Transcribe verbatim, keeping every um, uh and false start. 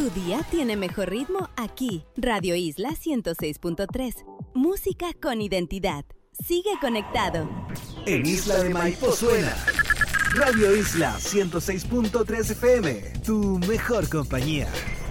Tu día tiene mejor ritmo aquí. Radio Isla ciento seis punto tres. Música con identidad. Sigue conectado. En Isla de Maipo suena Radio Isla ciento seis punto tres F M, tu mejor compañía.